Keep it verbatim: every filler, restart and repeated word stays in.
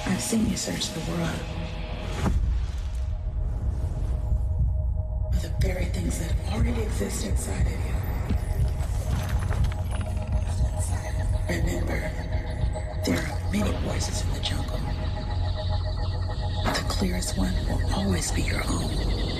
I've seen you search the world for the very things that already exist inside of you. Remember, there are many voices in the jungle, but the clearest one will always be your own.